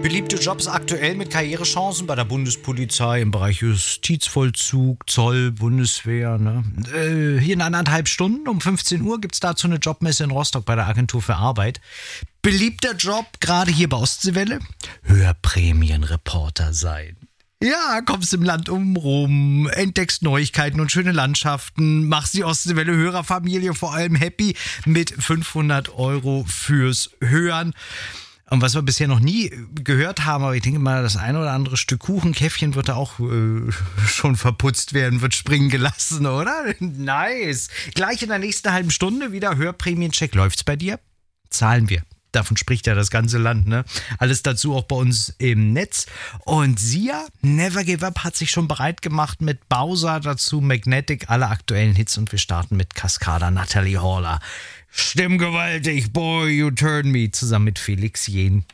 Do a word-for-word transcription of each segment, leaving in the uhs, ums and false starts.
Beliebte Jobs aktuell mit Karrierechancen bei der Bundespolizei im Bereich Justizvollzug, Zoll, Bundeswehr. Ne? Äh, hier in anderthalb Stunden um fünfzehn Uhr gibt es dazu eine Jobmesse in Rostock bei der Agentur für Arbeit. Beliebter Job, gerade hier bei Ostseewelle, Hörprämienreporter sein. Ja, kommst im Land um rum, entdeckst Neuigkeiten und schöne Landschaften, machst die Ostseewelle-Hörerfamilie vor allem happy mit fünfhundert Euro fürs Hören. Und was wir bisher noch nie gehört haben, aber ich denke mal, das eine oder andere Stück Kuchenkäffchen wird da auch äh, schon verputzt werden, wird springen gelassen, oder? Nice. Gleich in der nächsten halben Stunde wieder Hörprämiencheck. Läuft's bei dir? Zahlen wir. Davon spricht ja das ganze Land, ne? Alles dazu auch bei uns im Netz. Und Sia, Never Give Up, hat sich schon bereit gemacht mit Bowser, dazu Magnetic, alle aktuellen Hits. Und wir starten mit Cascada, Natalie Haller. Stimmgewaltig, Boy, You Turn Me, zusammen mit Felix Jähn.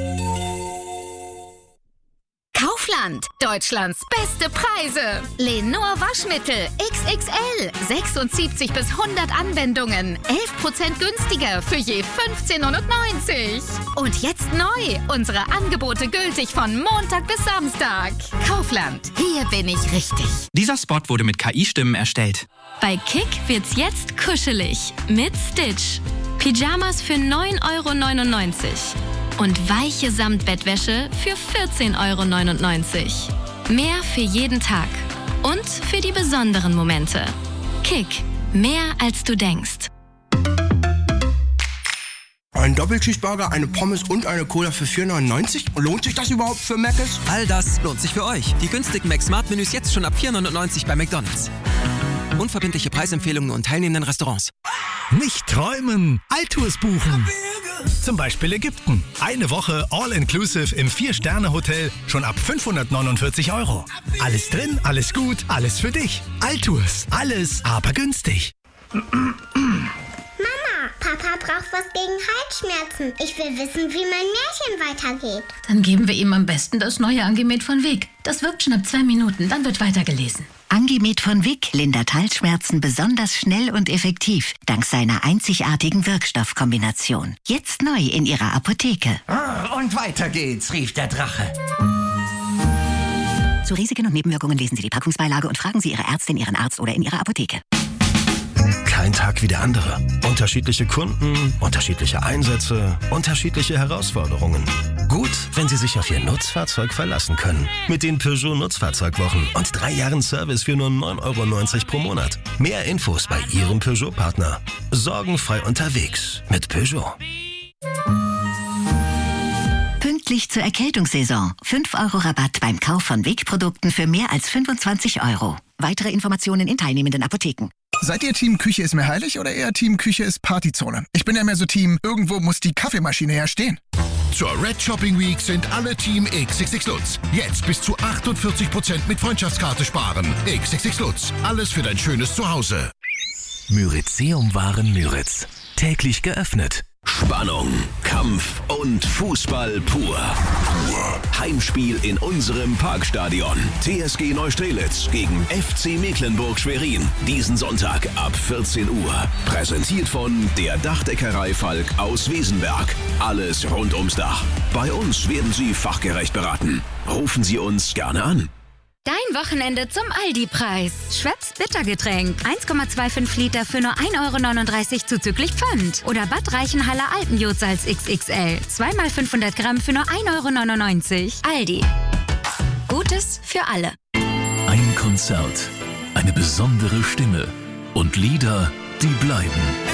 Kaufland, Deutschlands beste Preise. Lenor Waschmittel X X L, sechsundsiebzig bis hundert Anwendungen, elf Prozent günstiger für je fünfzehn neunundneunzig. Und jetzt neu, unsere Angebote gültig von Montag bis Samstag. Kaufland, hier bin ich richtig. Dieser Spot wurde mit K I-Stimmen erstellt. Bei Kick wird's jetzt kuschelig mit Stitch. Pyjamas für neun Euro neunundneunzig. Und weiche Samtbettwäsche für vierzehn Euro neunundneunzig. Mehr für jeden Tag. Und für die besonderen Momente. Kick. Mehr als du denkst. Ein Doppelcheeseburger, eine Pommes und eine Cola für vier neunundneunzig? Lohnt sich das überhaupt für Mc's? All das lohnt sich für euch. Die günstigen Mac-Smart-Menüs jetzt schon ab vier neunundneunzig bei McDonald's. Unverbindliche Preisempfehlungen und teilnehmenden Restaurants. Nicht träumen, Alltours buchen. Zum Beispiel Ägypten. Eine Woche All-Inclusive im Vier-Sterne-Hotel schon ab fünfhundertneunundvierzig Euro. Alles drin, alles gut, alles für dich. Alltours, alles, aber günstig. Mama, Papa braucht was gegen Halsschmerzen. Ich will wissen, wie mein Märchen weitergeht. Dann geben wir ihm am besten das neue Angemet von Vic. Das wirkt schon ab zwei Minuten, dann wird weitergelesen. Angemet von Vic lindert Halsschmerzen besonders schnell und effektiv, dank seiner einzigartigen Wirkstoffkombination. Jetzt neu in Ihrer Apotheke. Und weiter geht's, rief der Drache. Zu Risiken und Nebenwirkungen lesen Sie die Packungsbeilage und fragen Sie Ihre Ärztin, Ihren Arzt oder in Ihrer Apotheke. Kein Tag wie der andere. Unterschiedliche Kunden, unterschiedliche Einsätze, unterschiedliche Herausforderungen. Gut, wenn Sie sich auf Ihr Nutzfahrzeug verlassen können. Mit den Peugeot Nutzfahrzeugwochen und drei Jahren Service für nur neun Euro neunzig pro Monat. Mehr Infos bei Ihrem Peugeot-Partner. Sorgenfrei unterwegs mit Peugeot. Pünktlich zur Erkältungssaison. fünf Euro Rabatt beim Kauf von Vic-Produkten für mehr als fünfundzwanzig Euro. Weitere Informationen in teilnehmenden Apotheken. Seid ihr Team Küche ist mir heilig oder eher Team Küche ist Partyzone? Ich bin ja mehr so Team, irgendwo muss die Kaffeemaschine ja stehen. Zur Red Shopping Week sind alle Team X X X Lutz. Jetzt bis zu achtundvierzig Prozent mit Freundschaftskarte sparen. X X X Lutz. Alles für dein schönes Zuhause. Myrizeum-Waren Müritz. Täglich geöffnet. Spannung, Kampf und Fußball pur. Heimspiel in unserem Parkstadion. T S G Neustrelitz gegen F C Mecklenburg-Schwerin. Diesen Sonntag ab vierzehn Uhr. Präsentiert von der Dachdeckerei Falk aus Wesenberg. Alles rund ums Dach. Bei uns werden Sie fachgerecht beraten. Rufen Sie uns gerne an. Dein Wochenende zum Aldi-Preis. Schweppes Bittergetränk. eins Komma fünfundzwanzig Liter für nur ein Euro neununddreißig zuzüglich Pfand. Oder Bad Reichenhaller Alpenjodsalz X X L. zwei mal fünfhundert Gramm für nur ein Euro neunundneunzig. Aldi. Gutes für alle. Ein Konzert. Eine besondere Stimme. Und Lieder, die bleiben.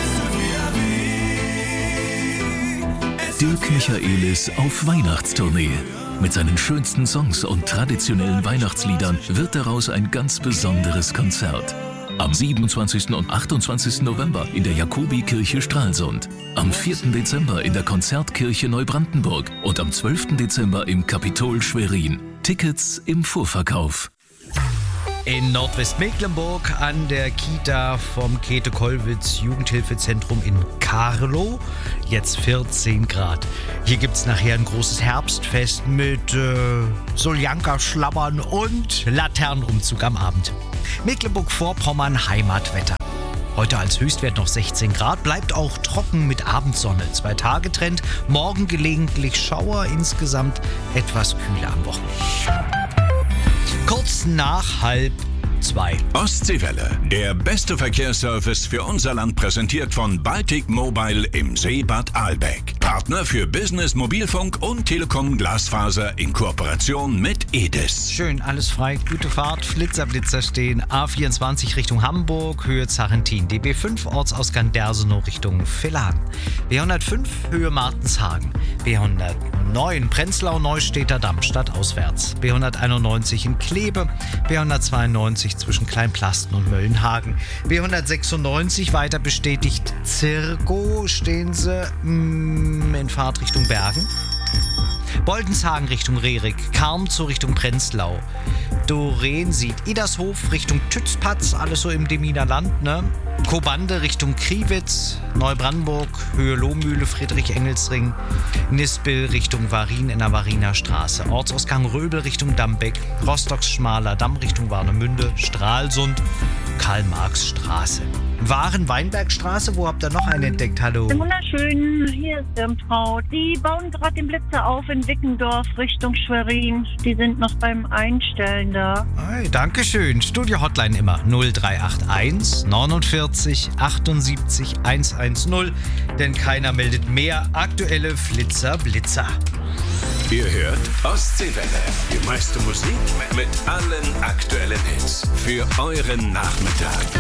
Dirk Michaelis auf Weihnachtstournee. Mit seinen schönsten Songs und traditionellen Weihnachtsliedern wird daraus ein ganz besonderes Konzert. Am siebenundzwanzigsten und achtundzwanzigsten November in der Jakobikirche Stralsund. Am vierten Dezember in der Konzertkirche Neubrandenburg und am zwölften Dezember im Kapitol Schwerin. Tickets im Vorverkauf. In Nordwestmecklenburg an der Kita vom Käthe-Kollwitz Jugendhilfezentrum in Carlo. Jetzt vierzehn Grad. Hier gibt es nachher ein großes Herbstfest mit äh, Soljanka-Schlabbern und Laternenumzug am Abend. Mecklenburg-Vorpommern Heimatwetter. Heute als Höchstwert noch sechzehn Grad, bleibt auch trocken mit Abendsonne. Zwei Tage Trend, morgen gelegentlich Schauer, insgesamt etwas kühler am Wochenende. Kurz nach halb zwei. Ostseewelle, der beste Verkehrsservice für unser Land, präsentiert von Baltic Mobile im Seebad Ahlbeck. Partner für Business, Mobilfunk und Telekom Glasfaser in Kooperation mit E D I S. Schön, alles frei, gute Fahrt, Flitzerblitzer stehen. A vierundzwanzig Richtung Hamburg, Höhe Zarentin. D B fünf Ortsausgang Dersenow Richtung Villagen. B hundertfünf Höhe Martenshagen. B hundertneun Prenzlau Neustädter Damm stadtauswärts. B hunderteinundneunzig in Kleve. B hundertzweiundneunzig zwischen Kleinplasten und Möllenhagen. B hundertsechsundneunzig weiter bestätigt Zirko, stehen sie mm, in Fahrtrichtung Bergen. Boldenshagen Richtung Rerik, Karm zur Richtung Prenzlau. Doreen sieht Idershof Richtung Tützpatz, alles so im Deminer Land, ne? Kobande Richtung Kriwitz, Neubrandenburg, Höhe Lohmühle, Friedrich-Engelsring, Nispel Richtung Varin in der Variner Straße, Ortsausgang Röbel Richtung Dambeck, Rostocks schmaler Damm Richtung Warnemünde, Stralsund, Karl-Marx-Straße. Waren-Weinbergstraße, wo habt ihr noch einen entdeckt? Hallo. Wunderschön, hier ist Irmtraut. Die bauen gerade den Blitzer auf in Wickendorf Richtung Schwerin. Die sind noch beim Einstellen da. Hey, Dankeschön. Studio-Hotline immer null drei acht eins neunundvierzig achtundsiebzig hundertzehn, denn keiner meldet mehr aktuelle Flitzer Blitzer. Ihr hört Ostseewelle, die meiste Musik mit allen aktuellen Hits für euren Nachmittag.